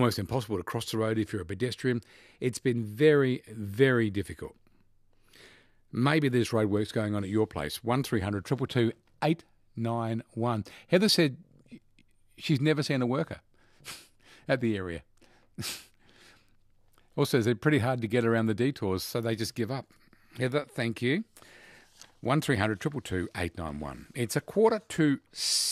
almost impossible to cross the road if you're a pedestrian. It's been very, very difficult. Maybe there's roadworks going on at your place. 1300 222 891. Heather said she's never seen a worker at the area. Also, they're pretty hard to get around the detours, so they just give up. Heather, thank you. 1300 222 891. It's 5:45.